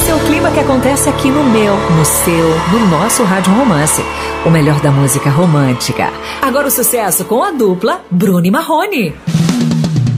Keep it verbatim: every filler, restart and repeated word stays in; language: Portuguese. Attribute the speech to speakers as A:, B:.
A: seu clima que acontece aqui no meu, no seu, no nosso Rádio Romance. O melhor da música romântica. Agora o sucesso com a dupla Bruno e Marrone.